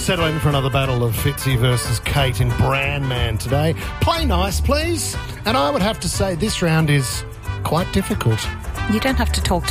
settling for another battle of Fitzy versus Kate in Brandman today. Play nice, please. And I would have to say this round is quite difficult. You don't have to talk